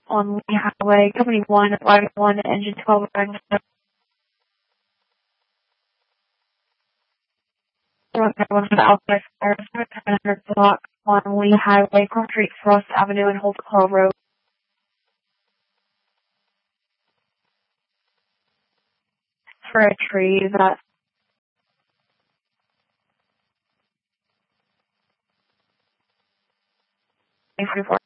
on Lee Highway, Company 1, Line 1, Engine 12, Line 7. One for the outside fire, 700 block on Lee Highway, Cross Street, Frost Avenue, and Holt Hall Road. For a tree that's 24.